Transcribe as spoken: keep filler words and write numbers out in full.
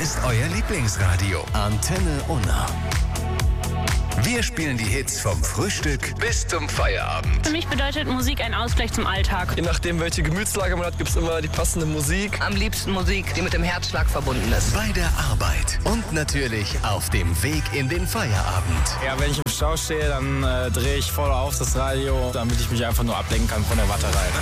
ist euer Lieblingsradio. Antenne Unna. Wir spielen die Hits vom Frühstück bis zum Feierabend. Für mich bedeutet Musik ein Ausgleich zum Alltag. Je nachdem, welche Gemütslage man hat, gibt es immer die passende Musik. Am liebsten Musik, die mit dem Herzschlag verbunden ist. Bei der Arbeit und natürlich auf dem Weg in den Feierabend. Ja, wenn ich im Stau stehe, dann äh, drehe ich voll auf das Radio, damit ich mich einfach nur ablenken kann von der Warterei.